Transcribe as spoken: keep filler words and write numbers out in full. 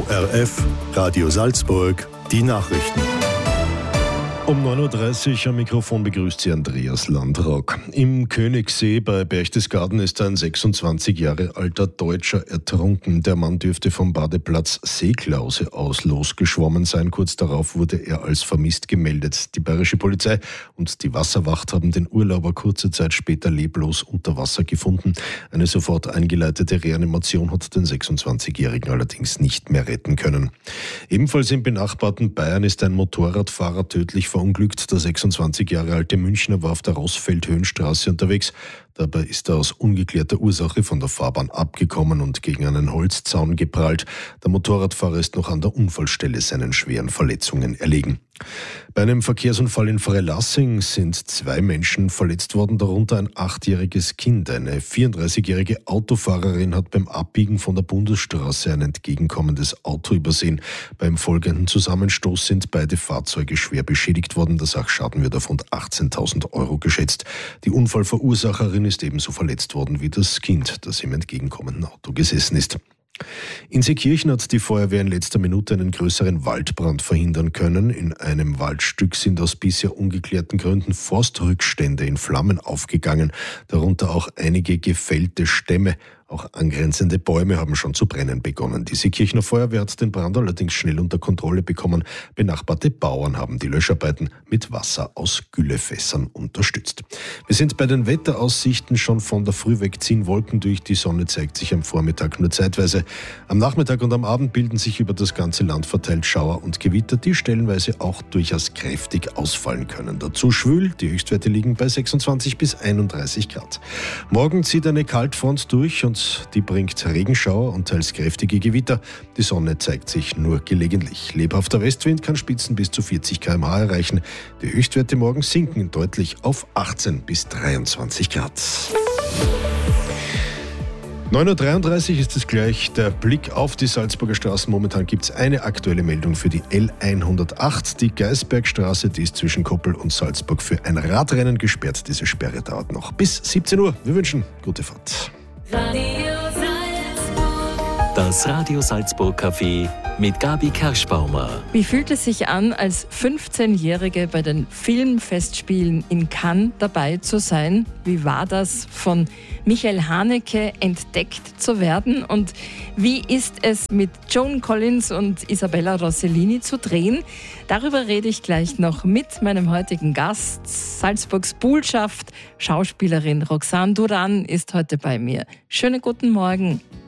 O R F, Radio Salzburg, die Nachrichten. Um neun Uhr dreißig am Mikrofon begrüßt Sie Andreas Landrock. Im Königssee bei Berchtesgaden ist ein sechsundzwanzig Jahre alter Deutscher ertrunken. Der Mann dürfte vom Badeplatz Seeklause aus losgeschwommen sein. Kurz darauf wurde er als vermisst gemeldet. Die bayerische Polizei und die Wasserwacht haben den Urlauber kurze Zeit später leblos unter Wasser gefunden. Eine sofort eingeleitete Reanimation hat den sechsundzwanzigjährigen allerdings nicht mehr retten können. Ebenfalls im benachbarten Bayern ist ein Motorradfahrer tödlich verunglückt. Der sechsundzwanzig Jahre alte Münchner war auf der Rossfeld-Höhenstraße unterwegs. Dabei ist er aus ungeklärter Ursache von der Fahrbahn abgekommen und gegen einen Holzzaun geprallt. Der Motorradfahrer ist noch an der Unfallstelle seinen schweren Verletzungen erlegen. Bei einem Verkehrsunfall in Freilassing sind zwei Menschen verletzt worden, darunter ein achtjähriges Kind. Eine vierunddreißigjährige Autofahrerin hat beim Abbiegen von der Bundesstraße ein entgegenkommendes Auto übersehen. Beim folgenden Zusammenstoß sind beide Fahrzeuge schwer beschädigt worden. Der Sachschaden wird auf rund achtzehntausend Euro geschätzt. Die Unfallverursacherin ist ebenso verletzt worden wie das Kind, das im entgegenkommenden Auto gesessen ist. In Seekirchen hat die Feuerwehr in letzter Minute einen größeren Waldbrand verhindern können. In einem Waldstück sind aus bisher ungeklärten Gründen Forstrückstände in Flammen aufgegangen, darunter auch einige gefällte Stämme. Auch angrenzende Bäume haben schon zu brennen begonnen. Die Seekirchener Feuerwehr hat den Brand allerdings schnell unter Kontrolle bekommen. Benachbarte Bauern haben die Löscharbeiten mit Wasser aus Güllefässern unterstützt. Wir sind bei den Wetteraussichten. Schon von der Früh weg ziehen Wolken durch. Die Sonne zeigt sich am Vormittag nur zeitweise. Am Nachmittag und am Abend bilden sich über das ganze Land verteilt Schauer und Gewitter, die stellenweise auch durchaus kräftig ausfallen können. Dazu schwül. Die Höchstwerte liegen bei sechsundzwanzig bis einunddreißig Grad. Morgen zieht eine Kaltfront durch und die bringt Regenschauer und teils kräftige Gewitter. Die Sonne zeigt sich nur gelegentlich. Lebhafter Westwind kann Spitzen bis zu vierzig Kilometer pro Stunde erreichen. Die Höchstwerte morgen sinken deutlich auf achtzehn bis dreiundzwanzig Grad. neun Uhr dreiunddreißig ist es gleich der Blick auf die Salzburger Straßen. Momentan gibt es eine aktuelle Meldung für die L hundertacht. Die Geisbergstraße, die ist zwischen Koppel und Salzburg für ein Radrennen gesperrt. Diese Sperre dauert noch bis siebzehn Uhr. Wir wünschen gute Fahrt. Radio Salzburg. Das Radio Salzburg Café mit Gabi Kerschbaumer. Wie fühlt es sich an, als fünfzehnjährige bei den Filmfestspielen in Cannes dabei zu sein? Wie war das, von Michael Haneke entdeckt zu werden? Und wie ist es, mit Joan Collins und Isabella Rossellini zu drehen? Darüber rede ich gleich noch mit meinem heutigen Gast. Salzburgs Buhlschaft, Schauspielerin Roxane Duran ist heute bei mir. Schönen guten Morgen.